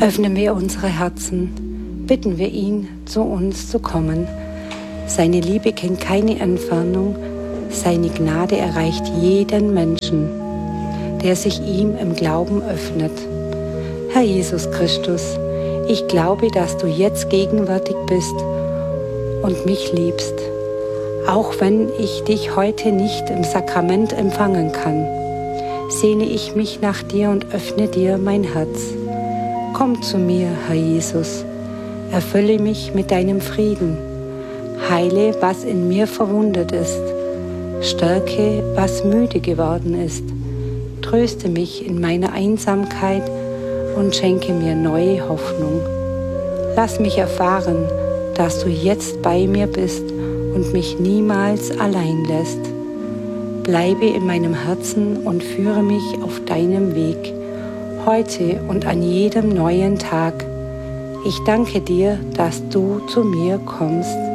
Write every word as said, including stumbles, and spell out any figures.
Öffnen wir unsere Herzen, bitten wir ihn, zu uns zu kommen. Seine Liebe kennt keine Entfernung, seine Gnade erreicht jeden Menschen, der sich ihm im Glauben öffnet. Herr Jesus Christus, ich glaube, dass du jetzt gegenwärtig bist und mich liebst, auch wenn ich dich heute nicht im Sakrament empfangen kann. Sehne ich mich nach dir und öffne dir mein Herz. Komm zu mir, Herr Jesus, erfülle mich mit deinem Frieden, heile, was in mir verwundet ist, stärke, was müde geworden ist, tröste mich in meiner Einsamkeit und schenke mir neue Hoffnung. Lass mich erfahren, dass du jetzt bei mir bist und mich niemals allein lässt. Bleibe in meinem Herzen und führe mich auf deinem Weg, heute und an jedem neuen Tag. Ich danke dir, dass du zu mir kommst.